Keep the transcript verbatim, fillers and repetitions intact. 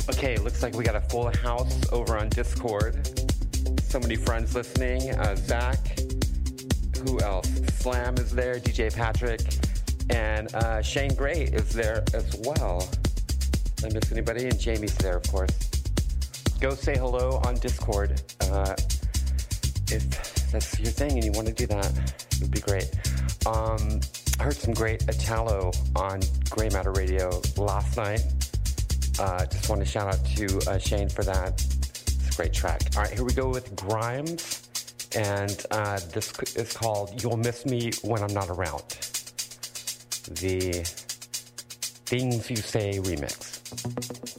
Okay, looks like we got a full house over on Discord. So many friends listening. Uh, Zach, who else? Slam is there, D J Patrick, and uh, Shane Gray is there as well. Did I miss anybody? And Jamie's there, of course. Go say hello on Discord. Uh, if that's your thing and you want to do that, it would be great. Um, I heard some great Italo on Grey Matter Radio last night. Uh, just want to shout out to uh, Shane for that. It's a great track. All right, here we go with Grimes. And uh, this is called You'll Miss Me When I'm Not Around. The Things You Say remix.